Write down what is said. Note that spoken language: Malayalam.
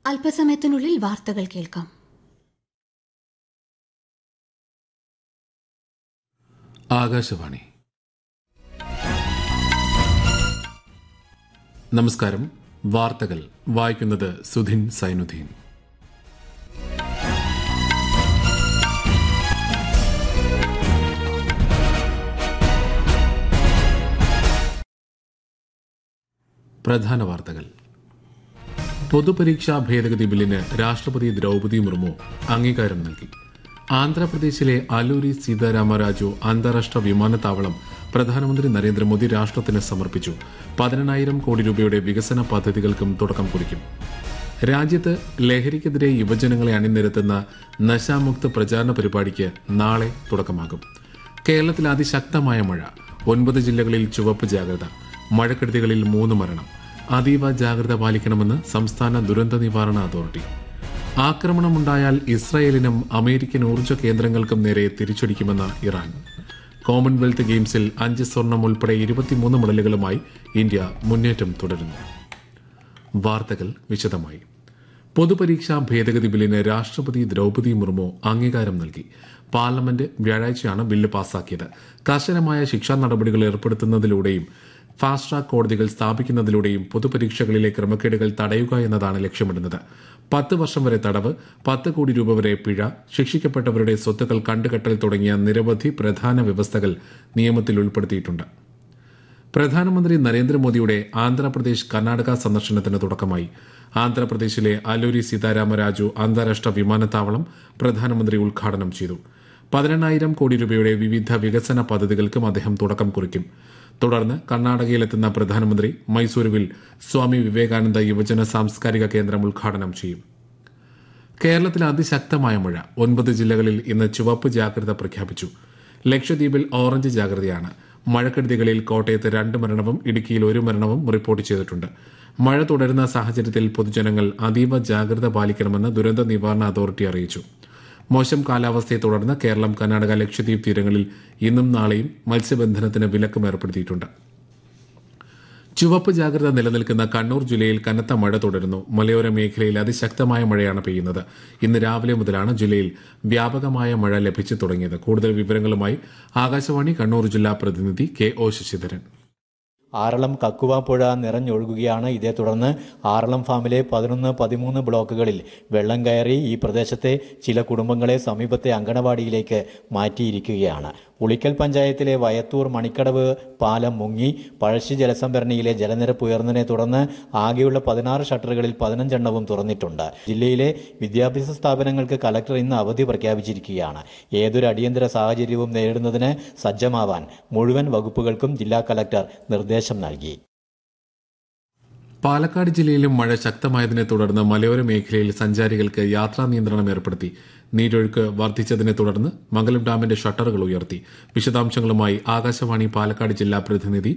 അല്പസമയത്തിനുള്ളിൽ വാർത്തകൾ കേൾക്കാം. ആകാശവാണി. നമസ്കാരം. വാർത്തകൾ വായിക്കുന്നത് സുധിൻ സൈനുദ്ദീൻ. പ്രധാന വാർത്തകൾ. പൊതുപരീക്ഷാ ഭേദഗതി ബില്ലിന് രാഷ്ട്രപതി ദ്രൌപദി മുർമു അംഗീകാരം നൽകി. ആന്ധ്രാപ്രദേശിലെ അലൂരി സീതാരാമരാജു അന്താരാഷ്ട്ര വിമാനത്താവളം പ്രധാനമന്ത്രി നരേന്ദ്രമോദി രാഷ്ട്രത്തിന് സമർപ്പിച്ചു. 10,000 കോടി രൂപയുടെ വികസന പദ്ധതികൾക്കും തുടക്കം കുറിക്കും. രാജ്യത്ത് ലഹരിക്കെതിരെ യുവജനങ്ങളെ അണിനിരത്തുന്ന നശാമുക്ത് പ്രചാരണ പരിപാടിക്ക് നാളെ തുടക്കമാകും. കേരളത്തിൽ അതിശക്തമായ മഴ. 9 ജില്ലകളിൽ ചുവപ്പ് ജാഗ്രത. മഴക്കെടുതികളിൽ 3 മരണം. അതീവ ജാഗ്രത പാലിക്കണമെന്ന് സംസ്ഥാന ദുരന്ത നിവാരണ അതോറിറ്റി. ആക്രമണമുണ്ടായാൽ ഇസ്രായേലിനും അമേരിക്കൻ ഊർജ്ജ കേന്ദ്രങ്ങൾക്കും നേരെ തിരിച്ചടിക്കുമെന്ന് ഇറാൻ. കോമൺവെൽത്ത് ഗെയിംസിൽ 5 സ്വർണം ഉൾപ്പെടെ 23 മെഡലുകളുമായി ഇന്ത്യ മുന്നേറ്റം തുടരുന്നു. വാർത്തകൾ വിശദമായി. പൊതുപരീക്ഷാ ഭേദഗതി ബില്ലിന് രാഷ്ട്രപതി ദ്രൌപദി മുർമു അംഗീകാരം നൽകി. പാർലമെന്റ് വ്യാഴാഴ്ചയാണ് ബില്ല് പാസാക്കിയത്. കർശനമായ ശിക്ഷാ നടപടികൾ ഏർപ്പെടുത്തുന്നതിലൂടെയും ഫാസ്റ്റ് ട്രാക്ക് കോടതികൾ സ്ഥാപിക്കുന്നതിലൂടെയും പൊതുപരീക്ഷകളിലെ ക്രമക്കേടുകൾ തടയുക എന്നതാണ് ലക്ഷ്യമിടുന്നത്. 10 വർഷം വരെ തടവ്, 10 കോടി രൂപ വരെ പിഴ, ശിക്ഷിക്കപ്പെട്ടവരുടെ സ്വത്തുക്കൾ കണ്ടുകെട്ടൽ തുടങ്ങിയ നിരവധി പ്രധാന വ്യവസ്ഥകൾ നിയമത്തിൽ ഉൾപ്പെടുത്തിയിട്ടുണ്ട്. പ്രധാനമന്ത്രി നരേന്ദ്രമോദിയുടെ ആന്ധ്രാപ്രദേശ് കർണാടക സന്ദർശനത്തിന് തുടക്കമായി. ആന്ധ്രാപ്രദേശിലെ അലൂരി സീതാരാമരാജു അന്താരാഷ്ട്ര വിമാനത്താവളം പ്രധാനമന്ത്രി ഉദ്ഘാടനം ചെയ്തു. 10,000 കോടി രൂപയുടെ വിവിധ വികസന പദ്ധതികൾക്കും അദ്ദേഹം തുടക്കം കുറിക്കും. തുടർന്ന് കർണാടകയിലെത്തുന്ന പ്രധാനമന്ത്രി മൈസൂരുവിൽ സ്വാമി വിവേകാനന്ദ യുവജന സാംസ്കാരിക കേന്ദ്രം ഉദ്ഘാടനം ചെയ്യും. കേരളത്തിൽ അതിശക്തമായ മഴ. 9 ജില്ലകളിൽ ഇന്ന് ചുവപ്പ് ജാഗ്രത പ്രഖ്യാപിച്ചു. ലക്ഷദ്വീപിൽ ഓറഞ്ച് ജാഗ്രതയാണ്. മഴക്കെടുതികളിൽ കോട്ടയത്ത് 2 മരണവും ഇടുക്കിയിൽ 1 മരണവും റിപ്പോർട്ട് ചെയ്തിട്ടുണ്ട്. മഴ തുടരുന്ന സാഹചര്യത്തിൽ പൊതുജനങ്ങൾ അതീവ ജാഗ്രത പാലിക്കണമെന്ന് ദുരന്ത നിവാരണ അതോറിറ്റി അറിയിച്ചു. മോശം കാലാവസ്ഥയെ തുടർന്ന് കേരളം, കർണാടക, ലക്ഷദ്വീപ് തീരങ്ങളിൽ ഇന്നും നാളെയും മത്സ്യബന്ധനത്തിന് വിലക്കും ഏർപ്പെടുത്തിയിട്ടുണ്ട്. ചുവപ്പ് ജാഗ്രത നിലനിൽക്കുന്ന കണ്ണൂർ ജില്ലയിൽ കനത്ത മഴ തുടരുന്നു. മലയോര മേഖലയിൽ അതിശക്തമായ മഴയാണ് പെയ്യുന്നത്. ഇന്ന് രാവിലെ മുതലാണ് ജില്ലയിൽ വ്യാപകമായ മഴ ലഭിച്ചു തുടങ്ങിയത്. കൂടുതൽ വിവരങ്ങളുമായി ആകാശവാണി കണ്ണൂർ ജില്ലാ പ്രതിനിധി KO ശശിധരൻ. ആറളം കക്കുവ പുഴ നിറഞ്ഞൊഴുകുകയാണ്. ഇതേ തുടർന്ന് ആറളം ഫാമിലെ 11, 13 ബ്ലോക്കുകളിൽ വെള്ളം കയറി ഈ പ്രദേശത്തെ ചില കുടുംബങ്ങളെ സമീപത്തെ അങ്കണവാടിയിലേക്ക് മാറ്റിയിരിക്കുകയാണ്. ഉളിക്കൽ പഞ്ചായത്തിലെ വയത്തൂർ മണിക്കടവ് പാലം മുങ്ങി. പഴശ്ശി ജലസംഭരണിയിലെ ജലനിരപ്പ് ഉയർന്നതിനെ തുടർന്ന് ആകെയുള്ള 16 ഷട്ടറുകളിൽ 15 എണ്ണവും തുറന്നിട്ടുണ്ട്. ജില്ലയിലെ വിദ്യാഭ്യാസ സ്ഥാപനങ്ങൾക്ക് കലക്ടർ ഇന്ന് അവധി പ്രഖ്യാപിച്ചിരിക്കുകയാണ്. ഏതൊരു അടിയന്തര സാഹചര്യവും നേരിടുന്നതിന് സജ്ജമാവാൻ മുഴുവൻ വകുപ്പുകൾക്കും ജില്ലാ കലക്ടർ നിർദ്ദേശം നൽകി. പാലക്കാട് ജില്ലയിലും മഴ ശക്തമായതിനെ തുടർന്ന് മലയോര മേഖലയിൽ സഞ്ചാരികൾക്ക് യാത്രാ നിയന്ത്രണം ഏർപ്പെടുത്തി. നീരൊഴുക്ക് വർദ്ധിച്ചതിനെ തുടർന്ന് മംഗലം ഡാമിന്റെ ഷട്ടറുകൾ ഉയർത്തി. വിശദാംശങ്ങളുമായി ആകാശവാണി പാലക്കാട് ജില്ലാ പ്രതിനിധി